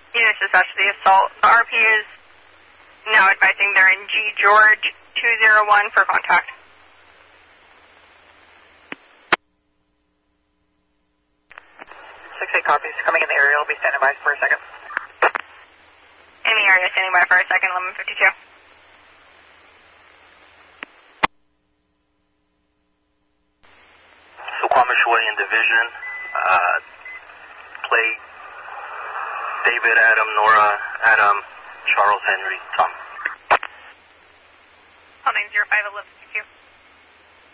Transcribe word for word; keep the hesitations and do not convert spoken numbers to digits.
Units dispatched to the assault. The R P is now advising they're in G George two zero one for contact. six eight copies. Coming in the area. I'll be standing by for a second. In the area, standing by for a second, eleven fifty-two. Suquamish Division, uh, play David, Adam, Nora, Adam, Charles, Henry, Tom. Call nine zero five eleven.